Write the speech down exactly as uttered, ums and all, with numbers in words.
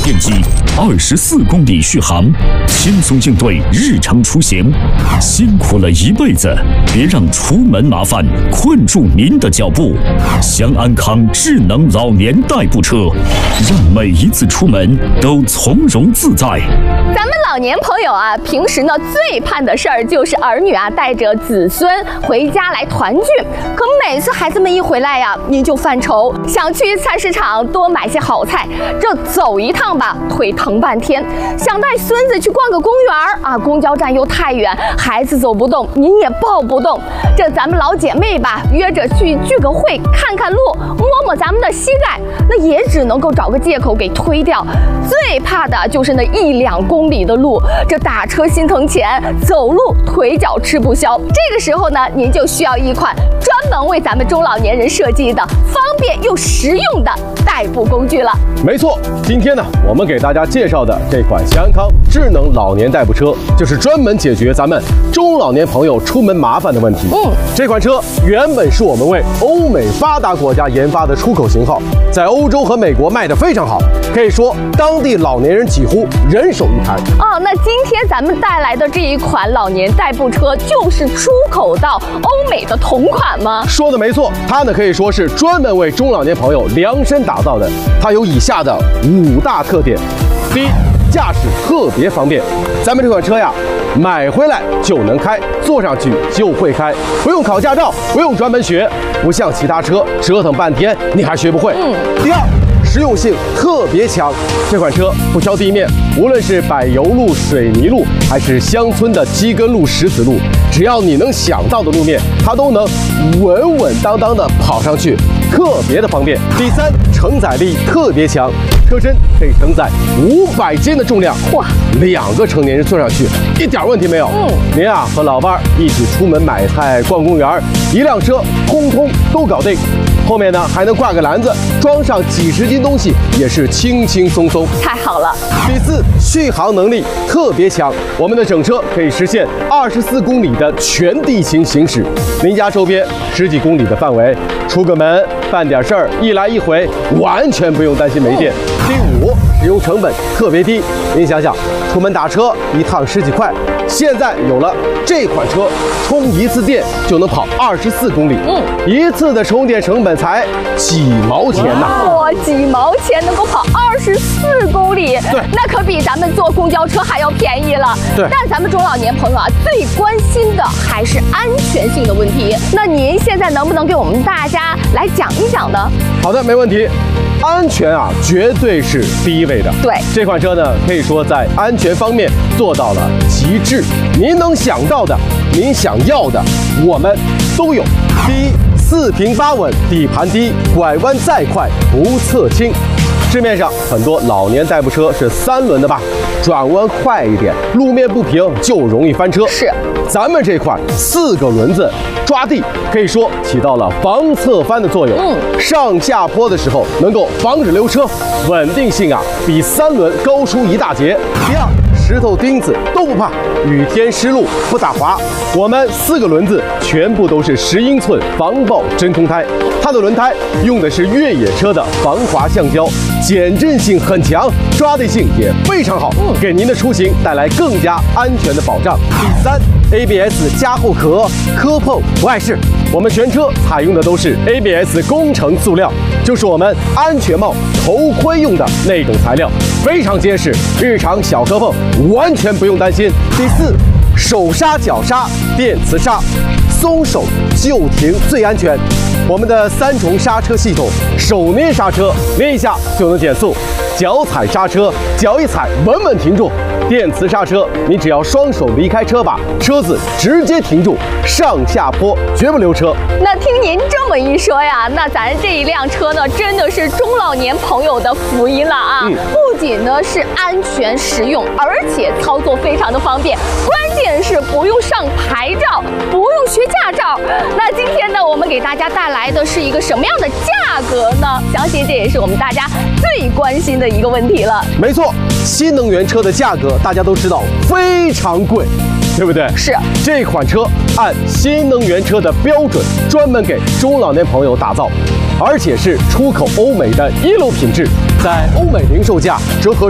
电机，二十四公里续航，轻松应对日常出行。辛苦了一辈子，别让出门麻烦困住您的脚步。湘安康智能老年代步车，让每一次出门都从容自在。 咱们老年朋友啊，平时呢最盼的事儿就是儿女啊带着子孙回家来团聚。可每次孩子们一回来呀，您就犯愁，想去菜市场多买些好菜，这走一趟吧，腿疼半天；想带孙子去逛个公园啊，公交站又太远，孩子走不动，您也抱不动。这咱们老姐妹吧，约着去聚个会，看看路，摸摸咱们的膝盖，那也只能够找个借口给推掉。最怕的就是那一两公里的路，这打车心疼钱，走路腿脚吃不消。这个时候呢，您就需要一款专门为咱们中老年人设计的方便又实用的代步工具了。 没错，今天呢，我们给大家介绍的这款湘安康智能老年代步车，就是专门解决咱们中老年朋友出门麻烦的问题。嗯，这款车原本是我们为欧美发达国家研发的出口型号，在欧洲和美国卖得非常好，可以说当地老年人几乎人手一台。 哦，那今天咱们带来的这一款老年代步车，就是出口到欧美的同款吗？ 说的没错，它呢可以说是专门为中老年朋友量身打造的。它有以下的五大特点：第一，驾驶特别方便。咱们这款车呀，买回来就能开，坐上去就会开，不用考驾照，不用专门学，不像其他车折腾半天你还学不会。嗯。第二，实用性特别强，这款车不挑地面，无论是柏油路、水泥路，还是乡村的基根路、石子路，只要你能想到的路面，它都能稳稳当当的跑上去，特别的方便。第三，承载力特别强，车身可以承载五百斤的重量，哇，两个成年人坐上去一点问题没有。嗯，您啊和老伴儿一起出门买菜、逛公园，一辆车通通都搞定。后面呢还能挂个篮子，装上几十斤东西也是轻轻松松， 太好了。 第四，续航能力特别强，我们的整车可以实现二十四公里的全地形行驶，您家周边十几公里的范围，出个门办点事儿，一来一回完全不用担心没电。第五，使用成本特别低，您想想，出门打车一趟十几块，现在有了这款车，充一次电就能跑二十四公里，嗯，一次的充电成本才几毛钱呐！ 哇，几毛钱能够跑二十四公里， 对， 那可比咱们坐公交车还要便宜了。 对， 但咱们中老年朋友啊，最关心的还是安全性的问题。那您现在能不能给我们大家来讲一讲呢？ 好的，没问题。安全啊，绝对是第一位的。 对， 这款车呢，可以说在安全方面做到了极致。您能想到的，您想要的，我们都有。第一，四平八稳，底盘低，拐弯再快不侧倾。市面上很多老年代步车是三轮的吧，转弯快一点，路面不平就容易翻车。 是， 咱们这款四个轮子抓地，可以说起到了防侧翻的作用。嗯，上下坡的时候能够防止溜车，稳定性啊比三轮高出一大截。第二，石头钉子都不怕，雨天湿路不打滑。我们四个轮子全部都是十英寸防爆真空胎，它的轮胎用的是越野车的防滑橡胶，减震性很强，抓地性也非常好，给您的出行带来更加安全的保障。第三， A B S 加厚壳，磕碰不碍事。我们全车采用的都是 A B S 工程塑料，就是我们安全帽、头盔用的那种材料，非常结实，日常小磕碰完全不用担心。第四，手刹、脚刹电磁刹，松手就停最安全。我们的三重刹车系统，手捏刹车，捏一下就能减速；脚踩刹车，脚一踩稳稳停住。电磁刹车，你只要双手离开车把，车子直接停住，上下坡绝不溜车。 那听您这么一说呀，那咱这一辆车呢，真的是中老年朋友的福音了啊！嗯、不仅呢是安全实用，而且操作非常的方便，关键是不用上牌照，不用学驾照。那今天呢，我们给大家带来的是一个什么样的价格呢？相信这也是我们大家最关心的一个问题了。 没错，新能源车的价格大家都知道非常贵，对不对？ 是。 这款车按新能源车的标准，专门给中老年朋友打造，而且是出口欧美的一流品质，在欧美零售价折合